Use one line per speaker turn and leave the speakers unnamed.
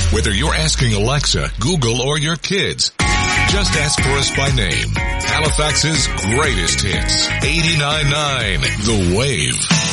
Whether you're asking Alexa, Google, or your kids, just ask for us by name. Halifax's greatest hits. 89.9 The Wave.